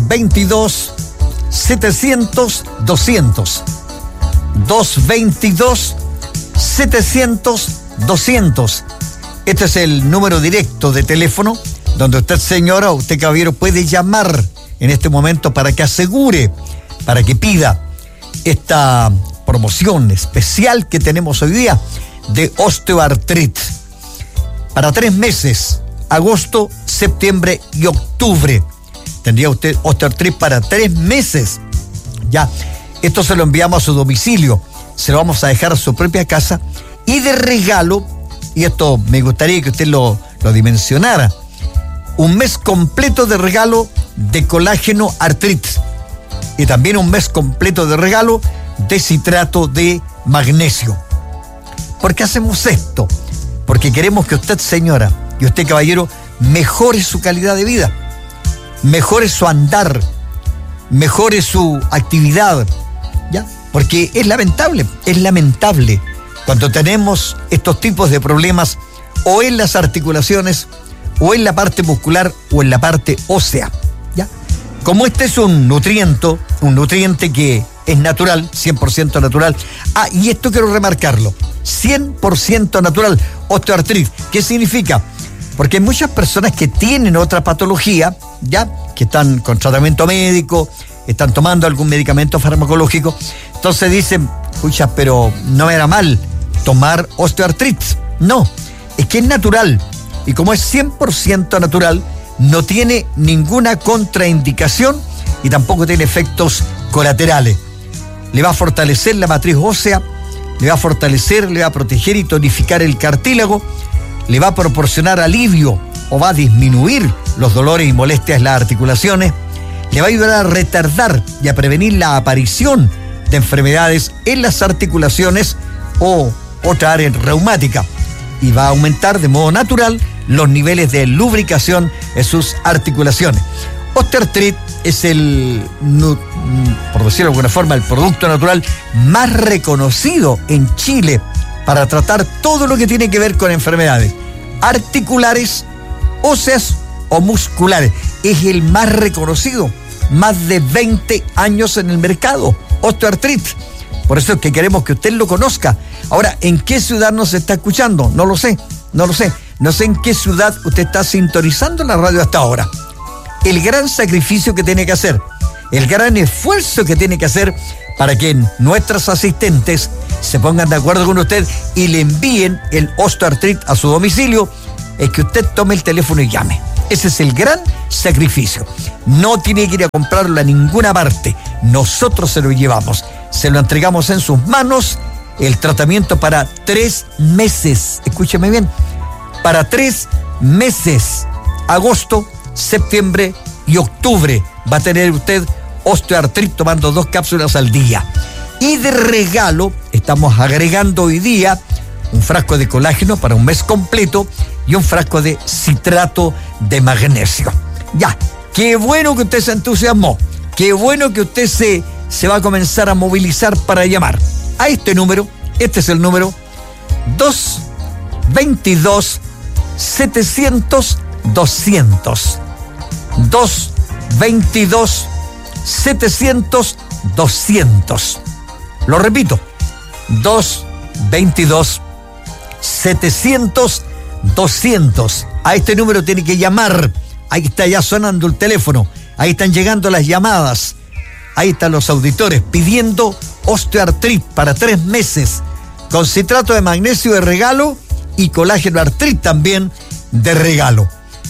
222-700-200. 222-700-200. Este es el número directo de teléfono donde usted, señora, o usted, caballero, puede llamar en este momento para que asegure, para que pida esta promoción especial que tenemos hoy día de osteoartritis. Para 3 meses, agosto, septiembre y octubre. Tendría usted osteoartritis para 3 meses. Ya, esto se lo enviamos a su domicilio, se lo vamos a dejar a su propia casa y de regalo, y esto me gustaría que usted lo dimensionara, un mes completo de regalo de colágeno artritis y también un mes completo de regalo de citrato de magnesio. ¿Por qué hacemos esto? Porque queremos que usted, señora, y usted, caballero, mejore su calidad de vida, mejore su andar, mejore su actividad, ¿ya? Porque es lamentable cuando tenemos estos tipos de problemas o en las articulaciones, o en la parte muscular, o en la parte ósea, ¿ya? Como este es un nutriente que es natural, 100% natural. Ah, y esto quiero remarcarlo, 100% natural, osteoartritis. ¿Qué significa? Porque hay muchas personas que tienen otra patología, ¿ya? Que están con tratamiento médico, están tomando algún medicamento farmacológico, entonces dicen, pucha, pero no me era mal tomar osteoartritis. No, es que es natural, y como es 100% natural, no tiene ninguna contraindicación y tampoco tiene efectos colaterales. Le va a fortalecer la matriz ósea, le va a fortalecer, le va a proteger y tonificar el cartílago, le va a proporcionar alivio o va a disminuir los dolores y molestias en las articulaciones, le va a ayudar a retardar y a prevenir la aparición de enfermedades en las articulaciones o otra área reumática, y va a aumentar de modo natural los niveles de lubricación en sus articulaciones. Osteoartritis es por decirlo de alguna forma, el producto natural más reconocido en Chile para tratar todo lo que tiene que ver con enfermedades articulares, óseas o musculares. Es el más reconocido, más de 20 años en el mercado, osteoartritis. Por eso es que queremos que usted lo conozca. Ahora, ¿en qué ciudad nos está escuchando? No lo sé. No sé en qué ciudad usted está sintonizando la radio hasta ahora. El gran sacrificio que tiene que hacer, el gran esfuerzo que tiene que hacer para que nuestros asistentes se pongan de acuerdo con usted y le envíen el osteoartritis a su domicilio, es que usted tome el teléfono y llame. Ese es el gran sacrificio. No tiene que ir a comprarlo a ninguna parte. Nosotros se lo llevamos, se lo entregamos en sus manos. El tratamiento para 3 meses. Escúcheme bien. Para 3 meses. Agosto, septiembre y octubre va a tener usted osteoartritis tomando 2 cápsulas al día. Y de regalo estamos agregando hoy día un frasco de colágeno para un mes completo y un frasco de citrato de magnesio. Ya, qué bueno que usted se entusiasmó, qué bueno que usted se va a comenzar a movilizar para llamar a este número. Este es el número 222-700-200. 222-700-200. Lo repito, 222-700-200. A este número tiene que llamar. Ahí está ya sonando el teléfono. Ahí están llegando las llamadas. Ahí están los auditores pidiendo osteoartritis para 3 meses. Con citrato de magnesio de regalo y colágeno artritis también de regalo.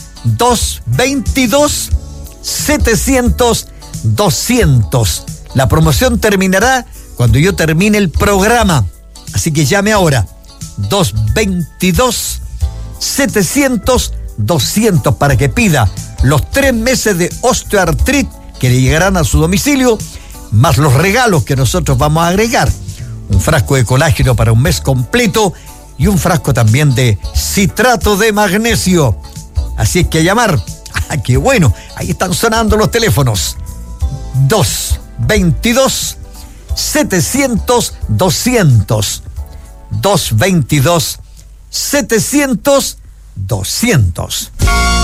222-700-200. La promoción terminará cuando yo termine el programa. Así que llame ahora. 222-700-200 para que pida los 3 meses de osteoartritis que le llegarán a su domicilio, más los regalos que nosotros vamos a agregar. Un frasco de colágeno para un mes completo y un frasco también de citrato de magnesio. Así es que a llamar. ¡Ah, qué bueno! Ahí están sonando los teléfonos. 222-700-200. 222-700-200.